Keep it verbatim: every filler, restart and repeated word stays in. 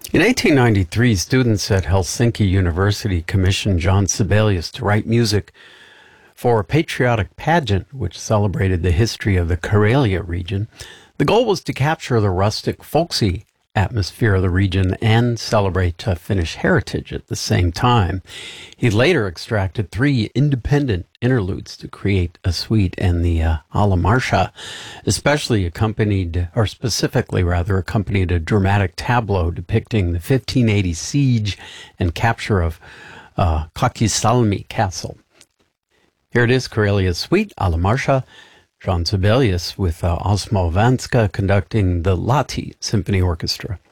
In eighteen ninety-three, students at Helsinki University commissioned John Sibelius to write music for a patriotic pageant which celebrated the history of the Karelia region. The goal was to capture the rustic, folksy atmosphere of the region and celebrate uh, Finnish heritage at the same time. He later extracted three independent interludes to create a suite, and the uh, Alla Marsha especially accompanied, or specifically rather, accompanied a dramatic tableau depicting the fifteen eighty siege and capture of uh, Kakisalmi Castle. Here it is, Karelia's suite, Alla Marsha, John Sibelius with uh, Osmo Vanska conducting the Lahti Symphony Orchestra.